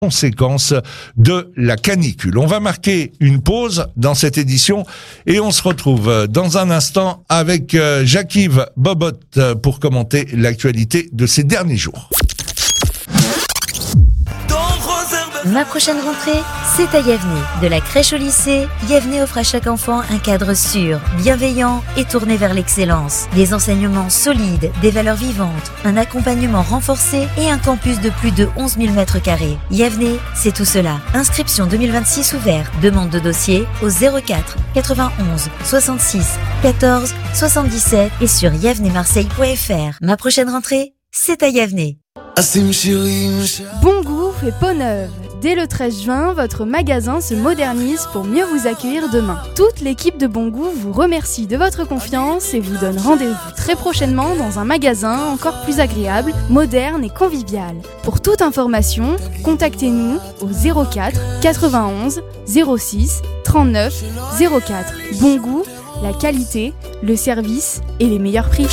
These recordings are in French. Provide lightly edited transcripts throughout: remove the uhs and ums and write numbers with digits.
conséquences de la canicule. On va marquer une pause dans cette édition et on se retrouve dans un instant avec Jacques-Yves Bobot pour commenter l'actualité de ces derniers jours. Ma prochaine rentrée, c'est à Yavne. De la crèche au lycée, Yavne offre à chaque enfant un cadre sûr, bienveillant et tourné vers l'excellence. Des enseignements solides, des valeurs vivantes, un accompagnement renforcé et un campus de plus de 11 000 m². Yavne, c'est tout cela. Inscription 2026 ouverte. Demande de dossier au 04 91 66 14 77 et sur yavnemarseille.fr. Ma prochaine rentrée, c'est à Yavne. Bon goût fait peau neuve. Dès le 13 juin, votre magasin se modernise pour mieux vous accueillir demain. Toute l'équipe de Bon Goût vous remercie de votre confiance et vous donne rendez-vous très prochainement dans un magasin encore plus agréable, moderne et convivial. Pour toute information, contactez-nous au 04 91 06 39 04. Bon Goût, la qualité, le service et les meilleurs prix.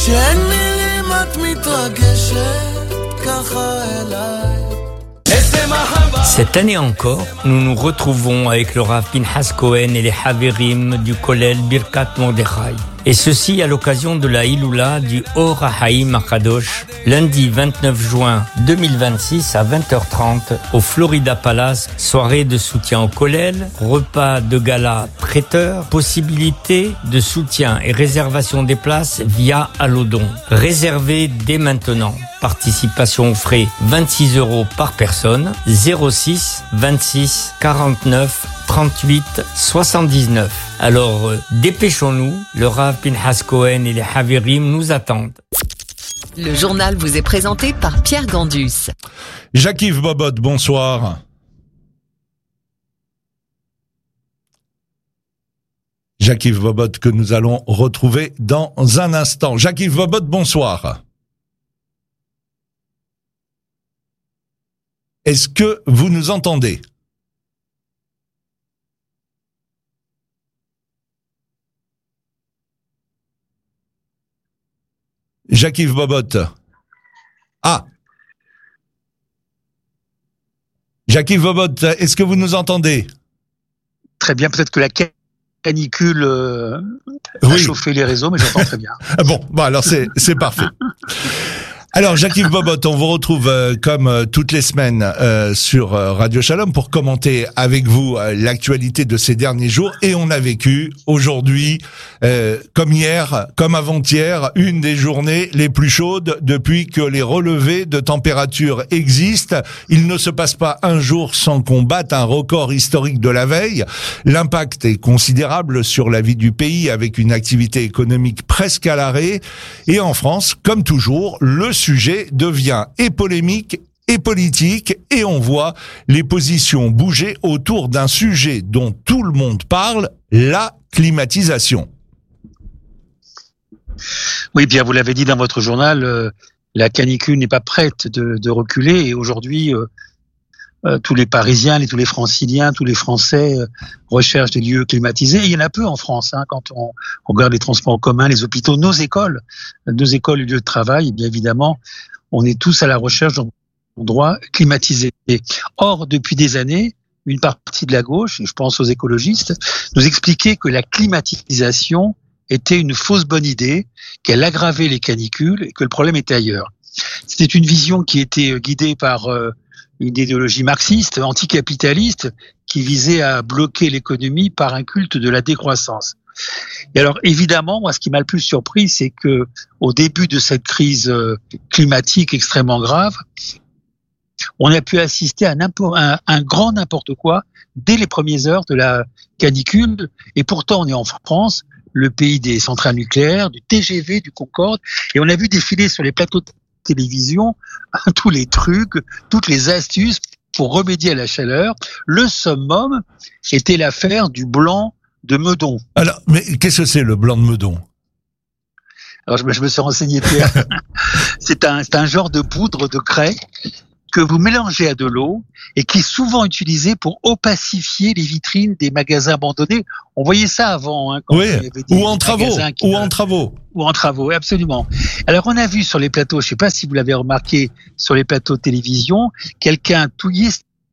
Cette année encore, nous nous retrouvons avec le Rav Pinchas Cohen et les Haverim du Kollel Birkat Mordechai. Et ceci à l'occasion de la Hiloula du Or HaHaim HaKadosh, lundi 29 juin 2026 à 20h30 au Florida Palace, soirée de soutien au Kollel, repas de gala traiteur, possibilité de soutien et réservation des places via Alodon. Réservez dès maintenant. Participation aux frais 26 € par personne, 06 26 49 38 79. Alors, dépêchons-nous, le Rav Pinchas Cohen et les Haverim nous attendent. Le journal vous est présenté par Pierre Gandus. Jacques-Yves Bobot, bonsoir. Jacques-Yves Bobot que nous allons retrouver dans un instant. Jacques-Yves Bobot, bonsoir. Est-ce que vous nous entendez ? Jacques-Yves Bobot. Ah. Jacques-Yves Bobot, est-ce que vous nous entendez ? Très bien, peut-être que la canicule a chauffé les réseaux, mais j'entends très bien. Bon, alors c'est parfait. Alors, Jacques-Yves Bobot, on vous retrouve comme toutes les semaines sur Radio Shalom pour commenter avec vous l'actualité de ces derniers jours. Et on a vécu aujourd'hui, comme hier, comme avant-hier, une des journées les plus chaudes depuis que les relevés de température existent. Il ne se passe pas un jour sans qu'on batte un record historique de la veille. L'impact est considérable sur la vie du pays avec une activité économique presque à l'arrêt. Et en France, comme toujours, le sujet devient et polémique et politique et on voit les positions bouger autour d'un sujet dont tout le monde parle, la climatisation. Oui, bien vous l'avez dit dans votre journal, la canicule n'est pas prête de reculer et aujourd'hui tous les Parisiens, tous les Franciliens, tous les Français recherchent des lieux climatisés. Et il y en a peu en France, quand on regarde les transports en commun, les hôpitaux, nos écoles, les lieux de travail. Et bien évidemment, on est tous à la recherche d'endroits climatisés. Or, depuis des années, une partie de la gauche, et je pense aux écologistes, nous expliquait que la climatisation était une fausse bonne idée, qu'elle aggravait les canicules et que le problème était ailleurs. C'était une vision qui était guidée par une idéologie marxiste, anticapitaliste, qui visait à bloquer l'économie par un culte de la décroissance. Et alors, évidemment, moi, ce qui m'a le plus surpris, c'est que, au début de cette crise climatique extrêmement grave, on a pu assister à un grand n'importe quoi dès les premières heures de la canicule. Et pourtant, on est en France, le pays des centrales nucléaires, du TGV, du Concorde, et on a vu défiler sur les plateaux de télévision tous les trucs, toutes les astuces pour remédier à la chaleur. Le summum était l'affaire du blanc de Meudon. Alors, mais qu'est-ce que c'est le blanc de Meudon ? Alors, je me suis renseigné, Pierre. C'est un genre de poudre de craie que vous mélangez à de l'eau et qui est souvent utilisé pour opacifier les vitrines des magasins abandonnés. On voyait ça avant, quand oui, il y avait des ou en travaux, ou en travaux, oui, absolument. Alors on a vu sur les plateaux, je ne sais pas si vous l'avez remarqué, sur les plateaux de télévision, quelqu'un touillait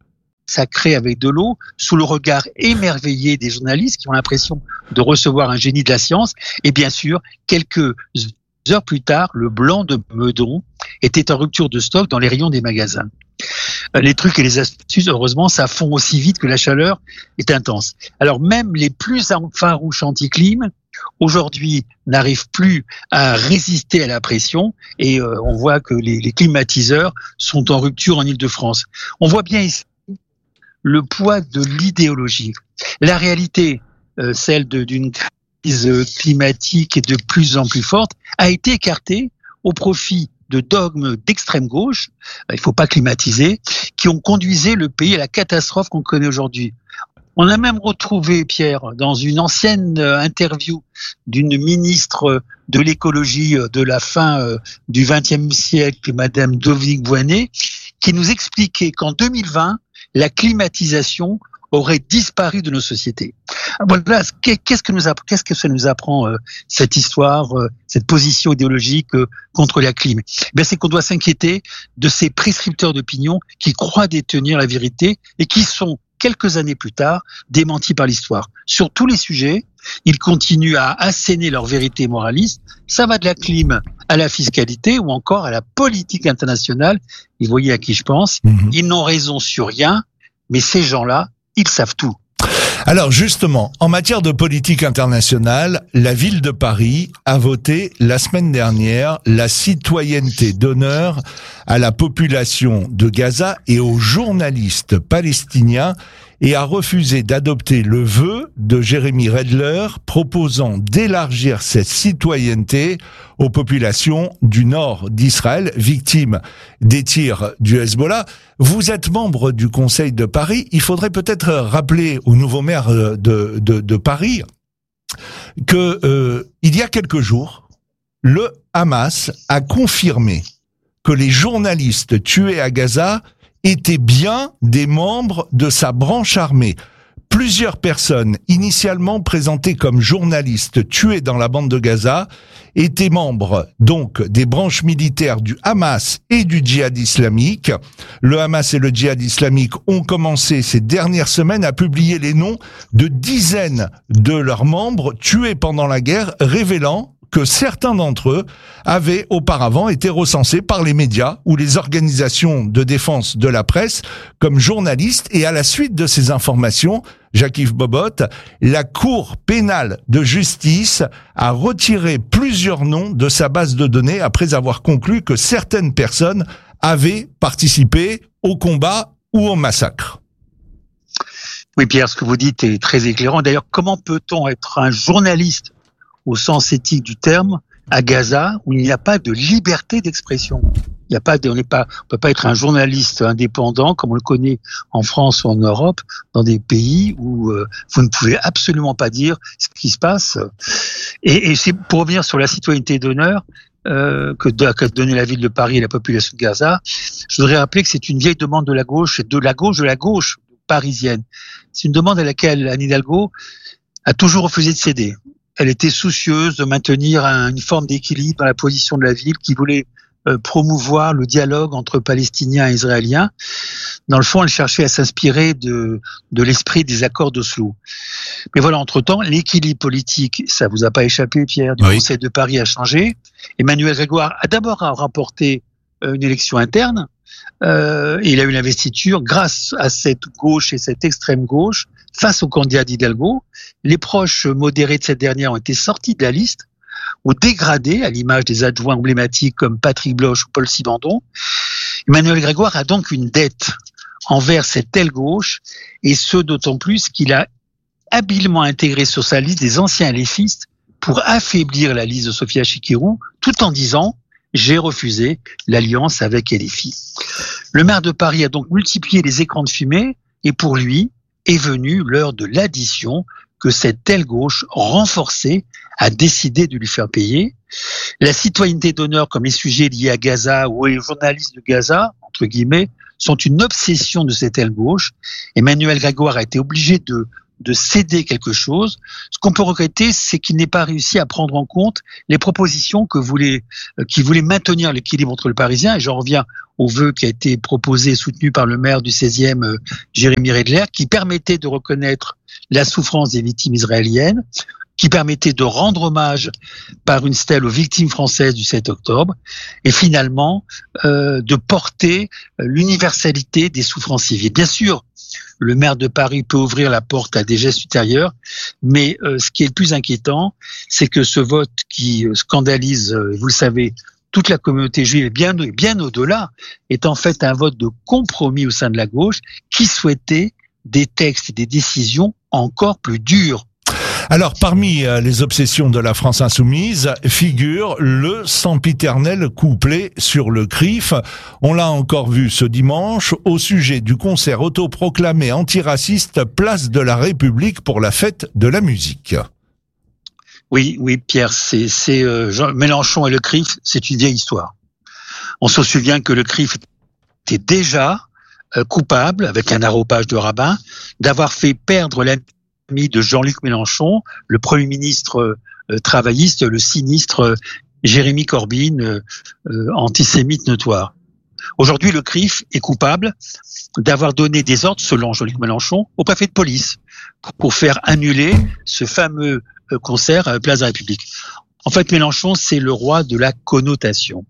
massacrés avec de l'eau, sous le regard émerveillé des journalistes qui ont l'impression de recevoir un génie de la science. Et bien sûr, quelques heures plus tard, le blanc de Meudon était en rupture de stock dans les rayons des magasins. Les trucs et les astuces, heureusement, ça fond aussi vite que la chaleur est intense. Alors même les plus farouches anti-clim, aujourd'hui, n'arrivent plus à résister à la pression et on voit que les climatiseurs sont en rupture en Île-de-France. On voit bien ici le poids de l'idéologie. La réalité, celle d'une crise climatique et de plus en plus forte, a été écartée au profit de dogmes d'extrême gauche, il faut pas climatiser, qui ont conduisé le pays à la catastrophe qu'on connaît aujourd'hui. On a même retrouvé, Pierre, dans une ancienne interview d'une ministre de l'écologie de la fin du XXe siècle, Madame Dominique Voynet, qui nous expliquait qu'en 2020, la climatisation aurait disparu de nos sociétés. Voilà, qu'est-ce que ça nous apprend cette histoire, cette position idéologique contre la clim? Ben, c'est qu'on doit s'inquiéter de ces prescripteurs d'opinion qui croient détenir la vérité et qui sont quelques années plus tard démentis par l'histoire. Sur tous les sujets, ils continuent à asséner leur vérité moraliste. Ça va de la clim à la fiscalité ou encore à la politique internationale. Et vous voyez à qui je pense. Ils n'ont raison sur rien, mais ces gens-là, ils savent tout. Alors justement, en matière de politique internationale, la ville de Paris a voté la semaine dernière la citoyenneté d'honneur à la population de Gaza et aux journalistes palestiniens et a refusé d'adopter le vœu de Jérémy Redler proposant d'élargir cette citoyenneté aux populations du nord d'Israël, victimes des tirs du Hezbollah. Vous êtes membre du Conseil de Paris. Il faudrait peut-être rappeler au nouveau maire de Paris que il y a quelques jours, le Hamas a confirmé que les journalistes tués à Gaza étaient bien des membres de sa branche armée. Plusieurs personnes initialement présentées comme journalistes tuées dans la bande de Gaza étaient membres donc des branches militaires du Hamas et du djihad islamique. Le Hamas et le djihad islamique ont commencé ces dernières semaines à publier les noms de dizaines de leurs membres tués pendant la guerre, révélant que certains d'entre eux avaient auparavant été recensés par les médias ou les organisations de défense de la presse comme journalistes. Et à la suite de ces informations, Jacques-Yves Bobot, la Cour pénale de justice a retiré plusieurs noms de sa base de données après avoir conclu que certaines personnes avaient participé au combat ou au massacre. Oui, Pierre, ce que vous dites est très éclairant. D'ailleurs, comment peut-on être un journaliste au sens éthique du terme, à Gaza, où il n'y a pas de liberté d'expression? On peut pas être un journaliste indépendant comme on le connaît en France ou en Europe, dans des pays où vous ne pouvez absolument pas dire ce qui se passe. Et c'est pour revenir sur la citoyenneté d'honneur que donné la ville de Paris et la population de Gaza. Je voudrais rappeler que c'est une vieille demande de la gauche parisienne. C'est une demande à laquelle Anne Hidalgo a toujours refusé de céder. Elle était soucieuse de maintenir une forme d'équilibre dans la position de la ville qui voulait promouvoir le dialogue entre Palestiniens et Israéliens. Dans le fond, elle cherchait à s'inspirer de l'esprit des accords d'Oslo. Mais voilà, entre-temps, l'équilibre politique, ça vous a pas échappé, Pierre, du Conseil de Paris a changé. Emmanuel Grégoire a d'abord remporté une élection interne et il a eu l'investiture grâce à cette gauche et cette extrême gauche face au candidat d'Hidalgo. Les proches modérés de cette dernière ont été sortis de la liste ou dégradés à l'image des adjoints emblématiques comme Patrick Bloch ou Paul Sibandon. Emmanuel Grégoire a donc une dette envers cette aile gauche et ce d'autant plus qu'il a habilement intégré sur sa liste des anciens LFistes pour affaiblir la liste de Sophia Chikirou tout en disant « j'ai refusé l'alliance avec LFI ». Le maire de Paris a donc multiplié les écrans de fumée et pour lui est venue l'heure de l'addition que cette aile gauche renforcée a décidé de lui faire payer. La citoyenneté d'honneur comme les sujets liés à Gaza ou les journalistes de Gaza, entre guillemets, sont une obsession de cette aile gauche. Emmanuel Grégoire a été obligé de de céder quelque chose. Ce qu'on peut regretter, c'est qu'il n'ait pas réussi à prendre en compte les propositions qui voulaient maintenir l'équilibre entre le Parisien. Et j'en reviens au vœu qui a été proposé et soutenu par le maire du 16e, Jérémy Redler, qui permettait de reconnaître la souffrance des victimes israéliennes, qui permettait de rendre hommage par une stèle aux victimes françaises du 7 octobre, et finalement de porter l'universalité des souffrances civiles. Bien sûr, le maire de Paris peut ouvrir la porte à des gestes ultérieurs, mais ce qui est le plus inquiétant, c'est que ce vote qui scandalise, vous le savez, toute la communauté juive, et bien au-delà, est en fait un vote de compromis au sein de la gauche qui souhaitait des textes et des décisions encore plus dures. Alors, parmi les obsessions de la France insoumise figure le sempiternel couplet sur le CRIF. On l'a encore vu ce dimanche au sujet du concert autoproclamé antiraciste Place de la République pour la fête de la musique. Oui, Pierre, c'est Mélenchon et le CRIF, c'est une vieille histoire. On se souvient que le CRIF était déjà coupable, avec un arropage de rabbin, d'avoir fait perdre l'ami de Jean-Luc Mélenchon, le Premier ministre travailliste, le sinistre Jérémy Corbyn, antisémite notoire. Aujourd'hui, le CRIF est coupable d'avoir donné des ordres, selon Jean-Luc Mélenchon, au préfet de police pour faire annuler ce fameux concert à Place de la République. En fait, Mélenchon, c'est le roi de la connotation.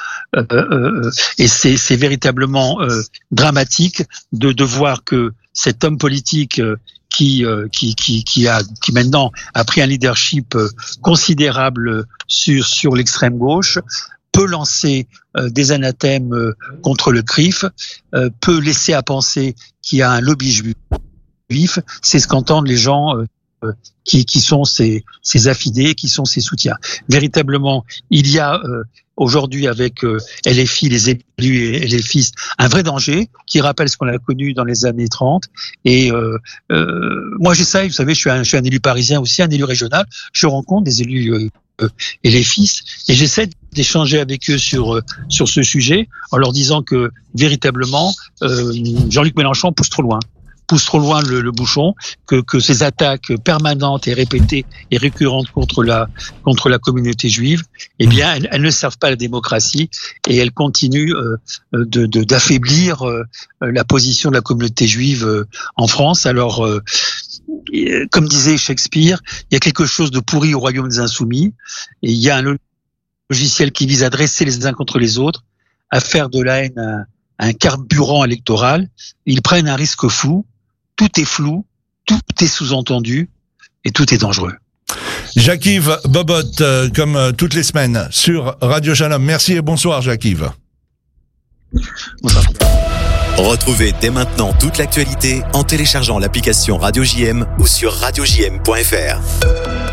Et c'est véritablement dramatique de voir que cet homme politique qui maintenant a pris un leadership considérable sur l'extrême gauche, peut lancer des anathèmes contre le CRIF, peut laisser à penser qu'il y a un lobby juif. C'est ce qu'entendent les gens qui sont ses affidés, qui sont ses soutiens. Véritablement, il y a aujourd'hui avec LFI, les élus et LFistes, un vrai danger qui rappelle ce qu'on a connu dans les années 30. Et moi, j'essaye, vous savez, je suis un élu parisien aussi, un élu régional. Je rencontre des élus LFistes et j'essaie d'échanger avec eux sur ce sujet en leur disant que véritablement, Jean-Luc Mélenchon pousse trop loin le bouchon, que ces attaques permanentes et répétées et récurrentes contre la communauté juive, eh bien, elles ne servent pas à la démocratie et elles continuent d'affaiblir la position de la communauté juive en France. Alors, comme disait Shakespeare, il y a quelque chose de pourri au royaume des insoumis et il y a un logiciel qui vise à dresser les uns contre les autres, à faire de la haine un carburant électoral. Ils prennent un risque fou. Tout est flou, tout est sous-entendu et tout est dangereux. Jacques-Yves Bobot, comme toutes les semaines sur Radio Shalom. Merci et bonsoir Jacques-Yves. Bonsoir. Retrouvez dès maintenant toute l'actualité en téléchargeant l'application Radio JM ou sur radiojm.fr.